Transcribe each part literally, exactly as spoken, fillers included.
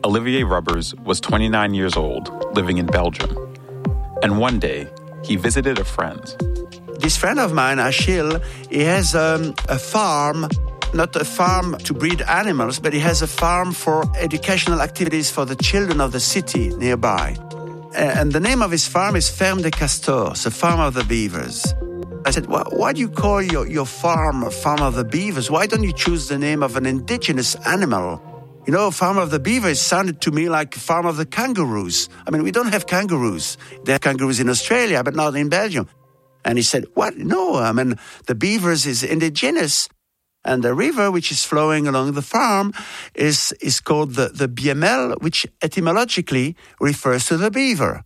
Olivier Rubbers was twenty-nine years old, living in Belgium. And one day, he visited a friend. This friend of mine, Achille, he has um, a farm, not a farm to breed animals, but he has a farm for educational activities for the children of the city nearby. And the name of his farm is Ferme des Castors, the farm of the beavers. I said, well, why do you call your, your farm Farm of the Beavers? Why don't you choose the name of an indigenous animal? You know, Farm of the Beavers sounded to me like Farm of the Kangaroos. I mean, we don't have kangaroos. There are kangaroos in Australia, but not in Belgium. And he said, what? No, I mean, the beavers is indigenous. And the river which is flowing along the farm is, is called the, the Biemel, which etymologically refers to the beaver.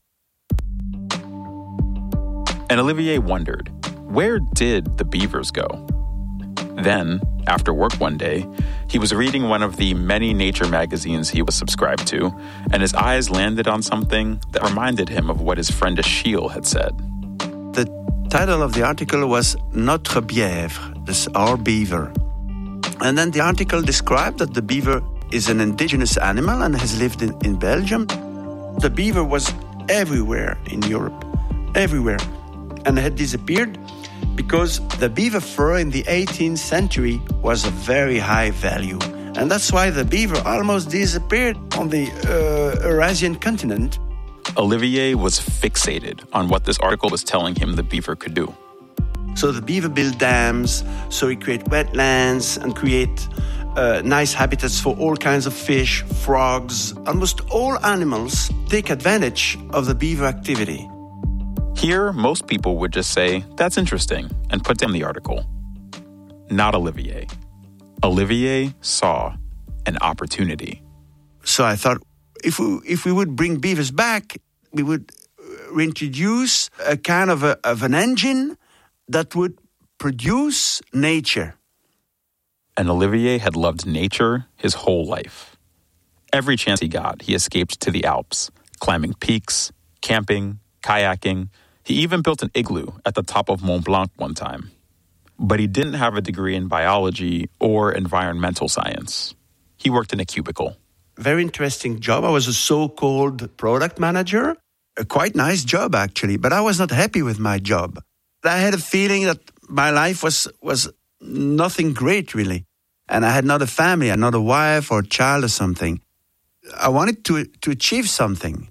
And Olivier wondered, where did the beavers go? Then, after work one day, he was reading one of the many nature magazines he was subscribed to, and his eyes landed on something that reminded him of what his friend Achille had said. The title of the article was Notre Bièvre, this our beaver. And then the article described that the beaver is an indigenous animal and has lived in, in Belgium. The beaver was everywhere in Europe, everywhere, and had disappeared because the beaver fur in the eighteenth century was of very high value. And that's why the beaver almost disappeared on the uh, Eurasian continent. Olivier was fixated on what this article was telling him the beaver could do. So the beaver build dams, so he create wetlands and create uh, nice habitats for all kinds of fish, frogs. Almost all animals take advantage of the beaver activity. Here, most people would just say, that's interesting, and put down the article. Not Olivier. Olivier saw an opportunity. So I thought, if we, if we would bring beavers back, we would reintroduce a kind of, a, of an engine that would produce nature. And Olivier had loved nature his whole life. Every chance he got, he escaped to the Alps, climbing peaks, camping, kayaking. He even built an igloo at the top of Mont Blanc one time. But he didn't have a degree in biology or environmental science. He worked in a cubicle. Very interesting job. I was a so-called product manager. A quite nice job, actually, but I was not happy with my job. I had a feeling that my life was, was nothing great, really. And I had not a family, I had not a wife or a child or something. I wanted to, to achieve something.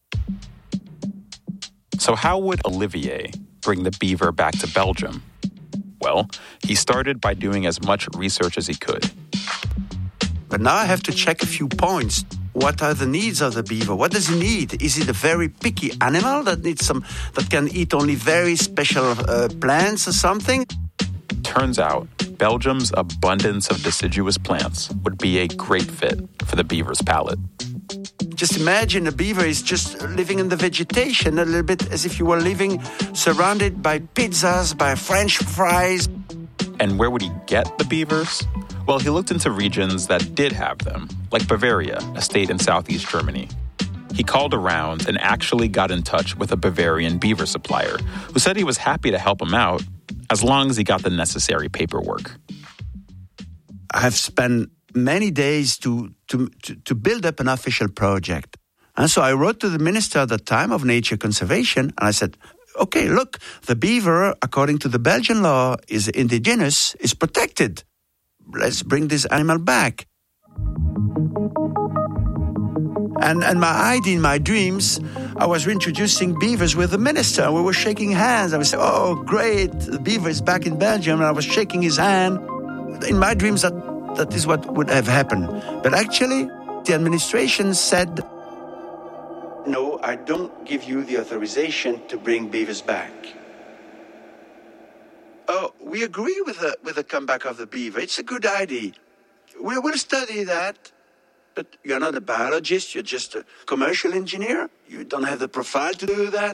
So how would Olivier bring the beaver back to Belgium? Well, he started by doing as much research as he could. But now I have to check a few points. What are the needs of the beaver? What does he need? Is it a very picky animal that needs some that can eat only very special uh, plants or something? Turns out, Belgium's abundance of deciduous plants would be a great fit for the beaver's palate. Just imagine a beaver is just living in the vegetation, a little bit as if you were living surrounded by pizzas, by French fries. And where would he get the beavers? Well, he looked into regions that did have them, like Bavaria, a state in southeast Germany. He called around and actually got in touch with a Bavarian beaver supplier who said he was happy to help him out as long as he got the necessary paperwork. I have spent many days to, to, to, to build up an official project. And so I wrote to the minister at the time of nature conservation, and I said, okay, look, the beaver, according to the Belgian law, is indigenous, is protected. Let's bring this animal back. And, and my idea in my dreams, I was reintroducing beavers with the minister. We were shaking hands. I was saying, oh, great, the beaver is back in Belgium. And I was shaking his hand. In my dreams, that, that is what would have happened. But actually, the administration said, no, I don't give you the authorization to bring beavers back. Oh, we agree with the, with the comeback of the beaver. It's a good idea. We will study that. But you're not a biologist, you're just a commercial engineer. You don't have the profile to do that.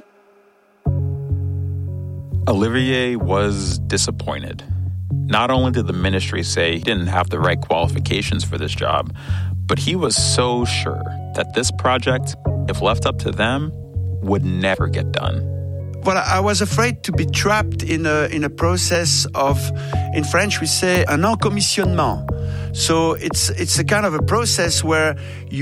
Olivier was disappointed. Not only did the ministry say he didn't have the right qualifications for this job, but he was so sure that this project, if left up to them, would never get done. Well, I was afraid to be trapped in a in a process of, in French we say, un encommissionnement. So it's it's a kind of a process where you